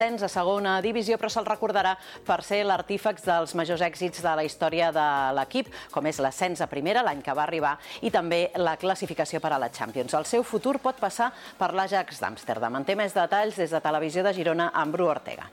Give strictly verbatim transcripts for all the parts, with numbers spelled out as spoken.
a segona divisió, però se'l recordarà per ser l'artífex dels majors èxits de la història de l'equip, com és l'ascens a primera, l'any que va arribar, i també la classificació per a la Champions. El seu futur pot passar per l'Ajax d'Amsterdam. En té més detalls des de Televisió de Girona amb Bru Ortega.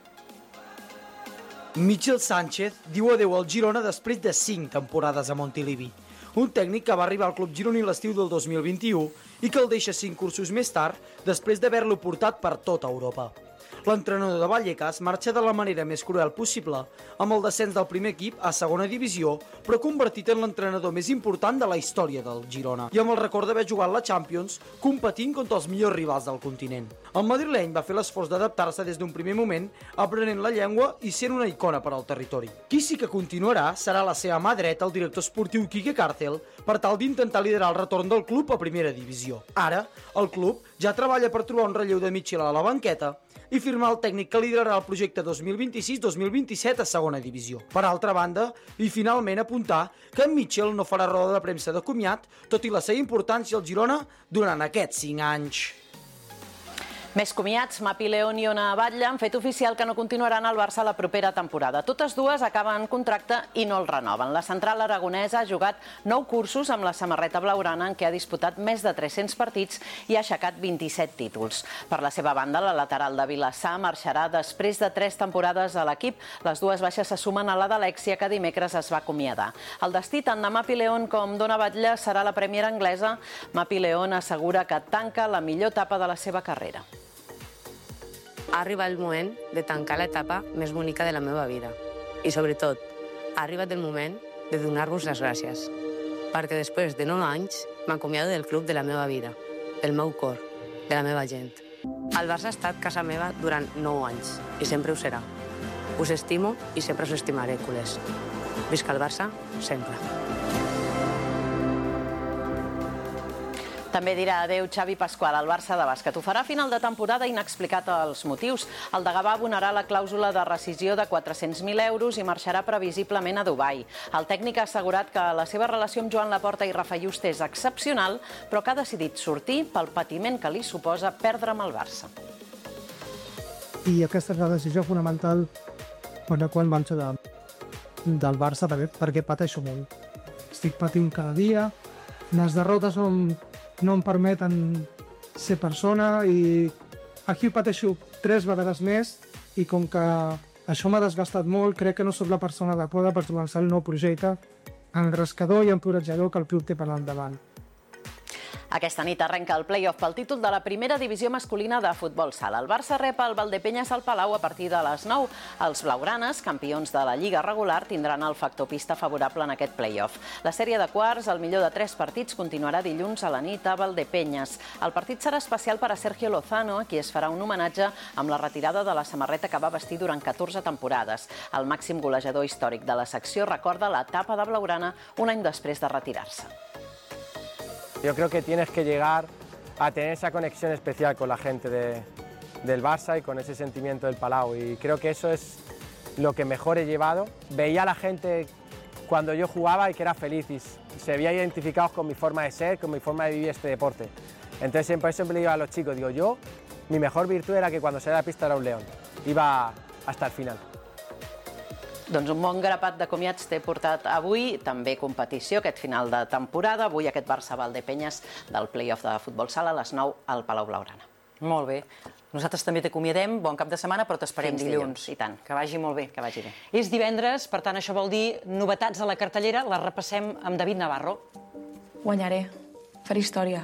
Michel Sánchez diu adeu al Girona després de cinc temporades a Montilivi. Un tècnic que va arribar al club gironí l'estiu del dos mil vint-i-u i que el deixa cinc cursos més tard després d'haver-lo portat per tota Europa. L'entrenador de Vallecas marxa de la manera més cruel possible, amb el descens del primer equip a segona divisió, però convertit en l'entrenador més important de la història del Girona, i amb el record d'haver jugat la Champions competint contra els millors rivals del continent. El madrileny va fer l'esforç d'adaptar-se des d'un primer moment, aprenent la llengua i sent una icona per al territori. Qui sí que continuarà serà la seva mà dreta, el director esportiu Quique Cárcel, per tal d'intentar liderar el retorn del club a primera divisió. Ara, el club ja treballa per trobar un relleu de Michel a la banqueta i firmar el tècnic que liderarà el projecte dos mil vint-i-sis dos mil vint-i-set a segona divisió. Per altra banda, i finalment apuntar que en Michel no farà roda de premsa de comiat, tot i la seva importància al Girona durant aquests cinc anys. Més comiats, Mapi León i Ona Batlle han fet oficial que no continuaran al Barça la propera temporada. Totes dues acaben contracte i no el renoven. La central aragonesa ha jugat nou cursos amb la samarreta blaugrana en què ha disputat més de tres-cents partits i ha aixecat vint-i-set títols. Per la seva banda, la lateral de Vilassar marxarà després de tres temporades a l'equip. Les dues baixes se sumen a la d'Alexia, que dimecres es va acomiadar. El destí tant de Mapi León com d'Ona Batlle serà la Premier anglesa. Mapi León assegura que tanca la millor etapa de la seva carrera. Ha arribat el moment de tancar l'etapa més bonica de la meva vida. I, sobretot, ha arribat el moment de donar-vos les gràcies. Perquè després de nou anys m'acomiado del club de la meva vida, del meu cor, de la meva gent. El Barça ha estat casa meva durant nou anys i sempre ho serà. Us estimo i sempre us estimaré, culers. Visca el Barça, sempre. També dirà adeu Xavi Pasqual al Barça de bàsquet. Ho farà a final de temporada i n'ha explicat els motius. El de Gavà abonarà la clàusula de rescisió de quatre-cents mil euros i marxarà previsiblement a Dubai. El tècnic ha assegurat que la seva relació amb Joan Laporta i Rafa Juste és excepcional, però que ha decidit sortir pel patiment que li suposa perdre amb el Barça. I aquesta és la decisió fonamental quan marxo de, del Barça, perquè, perquè pateixo molt. Estic patint cada dia, les derrotes són no em permeten ser persona i aquí pateixo tres vegades més i com que això m'ha desgastat molt, crec que no sóc la persona adequada per començar el nou projecte engrescador i encoratjador que el club té per endavant. Aquesta nit arrenca el play-off pel títol de la primera divisió masculina de futbol sala. El Barça rep el Valdepenyes al Palau a partir de les nou. Els blaugranes, campions de la Lliga regular, tindran el factor pista favorable en aquest play-off. La sèrie de quarts, el millor de tres partits, continuarà dilluns a la nit a Valdepenyes. El partit serà especial per a Sergio Lozano, a qui es farà un homenatge amb la retirada de la samarreta que va vestir durant catorze temporades. El màxim golejador històric de la secció recorda l'etapa de blaugrana un any després de retirar-se. Yo creo que tienes que llegar a tener esa conexión especial con la gente de, del Barça y con ese sentimiento del Palau. Y creo que eso es lo que mejor he llevado. Veía a la gente cuando yo jugaba y que era feliz y se veía identificados con mi forma de ser, con mi forma de vivir este deporte. Entonces siempre, siempre le digo a los chicos, digo yo, mi mejor virtud era que cuando salía a la pista era un león. Iba hasta el final. Doncs un bon grapat de comiats t'he portat avui, també competició, aquest final de temporada, avui aquest Barça-Valdepenyes del play-off de futbol sala a les nou al Palau Blaugrana. Molt bé. Nosaltres també t'acomiadem, bon cap de setmana, però t'esperem dilluns. I tant. Que vagi molt bé. Que vagi bé. És divendres, per tant això vol dir novetats a la cartellera, les repassem amb David Navarro. Guanyaré. Faré història.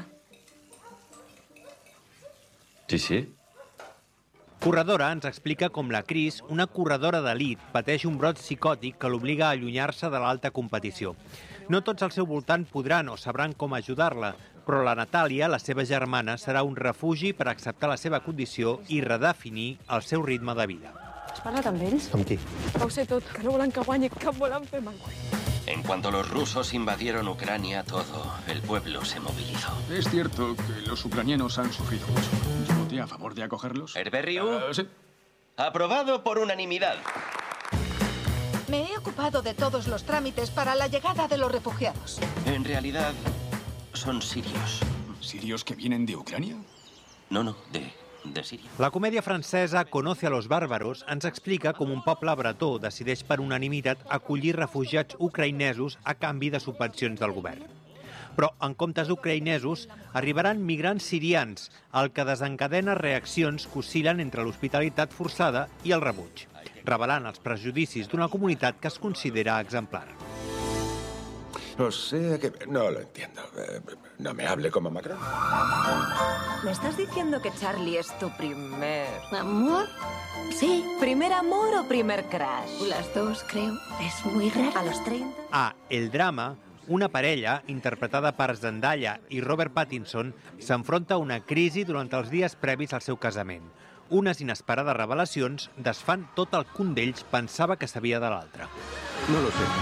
Sí, sí. Corredora ens explica com la Cris, una corredora d'elit, pateix un brot psicòtic que l'obliga a allunyar-se de l'alta competició. No tots al seu voltant podran o sabran com ajudar-la, però la Natàlia, la seva germana, serà un refugi per acceptar la seva condició i redefinir el seu ritme de vida. Has parlat amb ells? Amb qui? Ho sé tot, que no volen que guanyi, que em volen fer mal. En cuanto los rusos invadieron Ucrania, todo el pueblo se movilizó. Es cierto que los ucranianos han sufrido mucho. Yo voté a favor de acogerlos. ¿Herberriu? Uh, sí. Aprobado por unanimidad. Me he ocupado de todos los trámites para la llegada de los refugiados. En realidad, son sirios. ¿Sirios que vienen de Ucrania? No, no, de de Siria. La comèdia francesa Conoce a los bárbaros ens explica com un poble bretó decideix per unanimitat acollir refugiats ucraïnesos a canvi de subvencions del govern. Però, en comptes d'ucraïnesos, arribaran migrants sirians, el que desencadena reaccions que oscil·len entre l'hospitalitat forçada i el rebuig, revelant els prejudicis d'una comunitat que es considera exemplar. O sea que no lo entiendo. No me hable como Macron. ¿Me estás diciendo que Charlie es tu primer amor? Sí. ¿Primer amor o primer crush? Las dos, creo. Es muy raro. A los treinta. A El drama, una parella, interpretada per Zendaya i Robert Pattinson, s'enfronta a una crisi durant els dies previs al seu casament. Unes inesperades revelacions desfan tot el que un d'ells pensava que sabia de l'altre. No lo sé.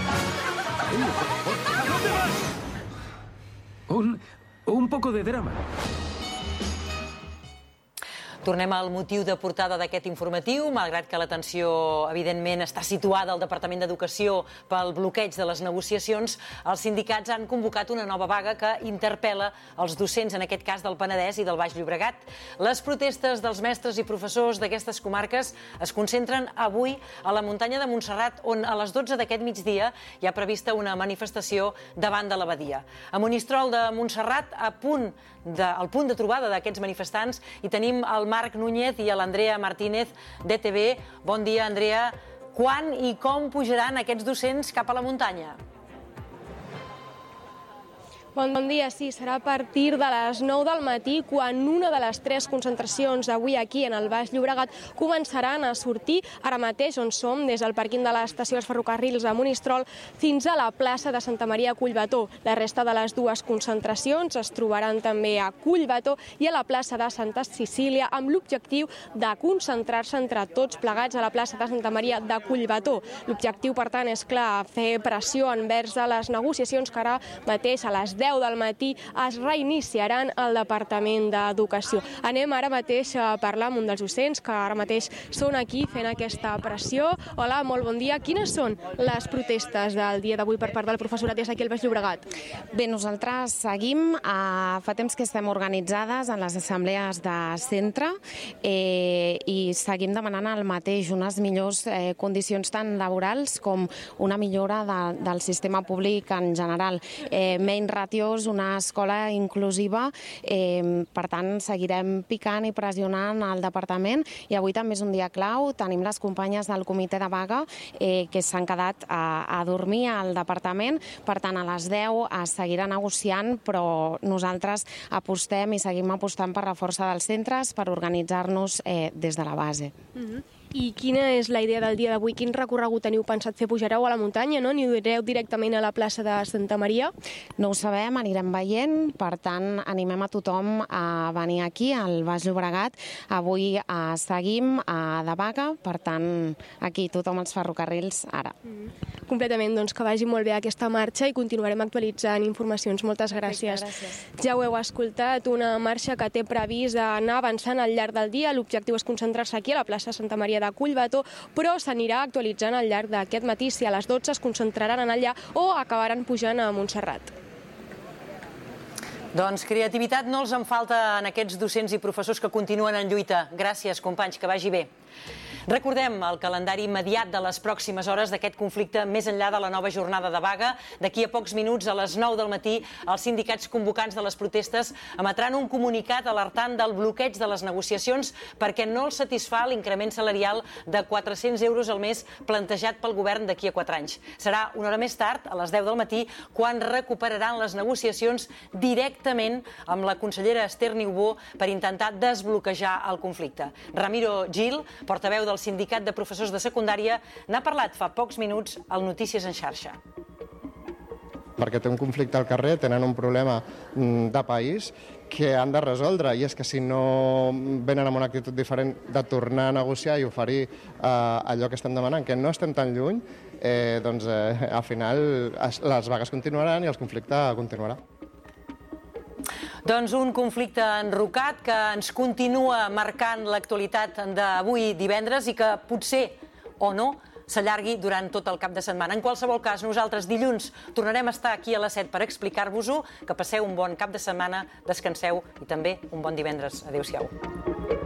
Un, un poco de drama. Tornem al motiu de portada d'aquest informatiu. Malgrat que l'atenció, evidentment, està situada al Departament d'Educació pel bloqueig de les negociacions, els sindicats han convocat una nova vaga que interpel·la els docents, en aquest cas del Penedès i del Baix Llobregat. Les protestes dels mestres i professors d'aquestes comarques es concentren avui a la muntanya de Montserrat, on a les dotze d'aquest migdia hi ha prevista una manifestació davant de l'abadia. A Monistrol de Montserrat, a punt de, al punt de trobada d'aquests manifestants, hi tenim el Marc Núñez i l'Andrea Martínez, d'E Te Be. Bon dia, Andrea. Quan i com pujaran aquests docents cap a la muntanya? Bon dia, sí, serà a partir de les nou del matí quan una de les tres concentracions d'avui aquí en el Baix Llobregat començaran a sortir ara mateix on som, des del pàrquing de l'estació dels ferrocarrils de Monistrol fins a la plaça de Santa Maria a Collbató. La resta de les dues concentracions es trobaran també a Collbató i a la plaça de Santa Cecília amb l'objectiu de concentrar-se entre tots plegats a la plaça de Santa Maria de Collbató. L'objectiu, per tant, és clar, fer pressió envers a les negociacions que ara mateix a les deu del matí es reiniciaran al Departament d'Educació. Anem ara mateix a parlar amb un dels docents que ara mateix són aquí fent aquesta pressió. Hola, molt bon dia. Quines són les protestes del dia d'avui per part del professorat des d'aquí al Baix Llobregat? Bé, nosaltres seguim, eh, fa temps que estem organitzades en les assemblees de centre eh, i seguim demanant el mateix, unes millors eh, condicions tant laborals com una millora de, del sistema públic en general. Eh, menys ràtios, una escola inclusiva, eh, per tant seguirem picant i pressionant al departament i avui també és un dia clau, tenim les companyes del comitè de vaga eh, que s'han quedat a, a dormir al departament, per tant a les deu es seguirà negociant, però nosaltres apostem i seguim apostant per la força dels centres, per organitzar-nos eh, des de la base. Mm-hmm. I quina és la idea del dia d'avui? Quin recorregut teniu pensat fer? Pujareu a la muntanya, no? Anireu directament a la plaça de Santa Maria? No ho sabem, anirem veient, per tant animem a tothom a venir aquí al Baix Llobregat. Avui eh, seguim eh, de vaga, per tant aquí tothom als ferrocarrils ara. Mm-hmm. Completament, doncs que vagi molt bé aquesta marxa i continuarem actualitzant informacions. Moltes gràcies. gràcies. Ja ho heu escoltat, una marxa que té previst anar avançant al llarg del dia. L'objectiu és concentrar-se aquí a la plaça Santa Maria de Collbató, però s'anirà actualitzant al llarg d'aquest matí si a les dotze es concentraran en allà o acabaran pujant a Montserrat. Doncs creativitat no els en falta en aquests docents i professors que continuen en lluita. Gràcies, companys, que vagi bé. Recordem el calendari immediat de les pròximes hores d'aquest conflicte més enllà de la nova jornada de vaga. D'aquí a pocs minuts, a les nou del matí, els sindicats convocants de les protestes emetran un comunicat alertant del bloqueig de les negociacions perquè no els satisfà l'increment salarial de quatre-cents euros al mes plantejat pel govern d'aquí a quatre anys. Serà una hora més tard, a les deu del matí, quan recuperaran les negociacions directament amb la consellera Esther Niubó per intentar desbloquejar el conflicte. Ramiro Gil, portaveu del Sindicat de Professors de Secundària, n'ha parlat fa pocs minuts al Notícies en xarxa. Perquè té un conflicte al carrer, tenen un problema de país que han de resoldre, i és que si no venen amb una actitud diferent de tornar a negociar i oferir eh, allò que estem demanant, que no estem tan lluny, eh, doncs eh, al final les vagues continuaran i el conflicte continuarà. Doncs un conflicte enrocat que ens continua marcant l'actualitat d'avui divendres i que potser, o no, s'allargui durant tot el cap de setmana. En qualsevol cas, nosaltres dilluns tornarem a estar aquí a les set per explicar-vos-ho. Que passeu un bon cap de setmana, descanseu i també un bon divendres. Adéu-siau.